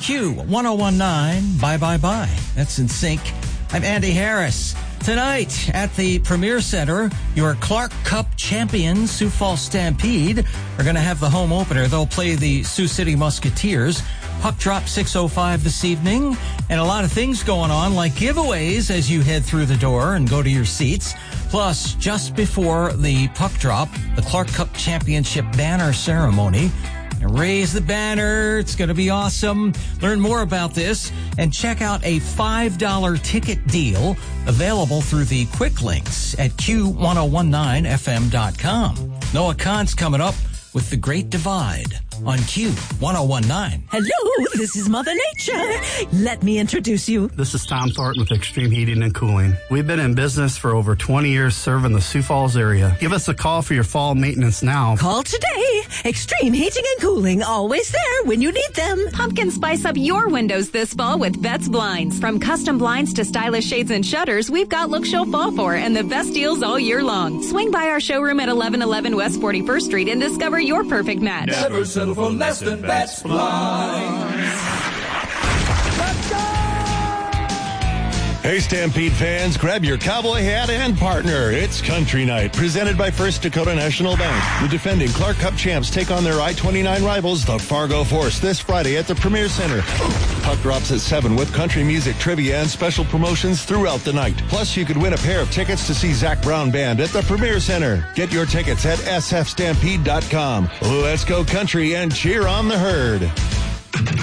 Q1019, Bye Bye Bye. That's in sync. I'm Andy Harris. Tonight at the Premier Center, your Clark Cup champions, Sioux Falls Stampede, are going to have the home opener. They'll play the Sioux City Musketeers. Puck drop 6:05 this evening, and a lot of things going on, like giveaways as you head through the door and go to your seats. Plus, just before the puck drop, the Clark Cup Championship banner ceremony. Raise the banner. It's going to be awesome. Learn more about this and check out a $5 ticket deal available through the quick links at Q1019FM.com. Noah Kahn's coming up with The Great Divide on Q1019. Hello, this is Mother Nature. Let me introduce you. This is Tom Thornton with Extreme Heating and Cooling. We've been in business for over 20 years serving the Sioux Falls area. Give us a call for your fall maintenance now. Call today. Extreme Heating and Cooling, always there when you need them. Pumpkin spice up your windows this fall with Betts Blinds. From custom blinds to stylish shades and shutters, we've got look show fall for and the best deals all year long. Swing by our showroom at 1111 West 41st Street and discover your perfect match. Never settle for less than Betts Blinds. Let's go! Hey, Stampede fans, grab your cowboy hat and partner. It's Country Night, presented by First Dakota National Bank. The defending Clark Cup champs take on their I-29 rivals, the Fargo Force, this Friday at the Premier Center. Puck drops at 7 with country music, trivia, and special promotions throughout the night. Plus, you could win a pair of tickets to see Zac Brown Band at the Premier Center. Get your tickets at sfstampede.com. Let's go country and cheer on the herd.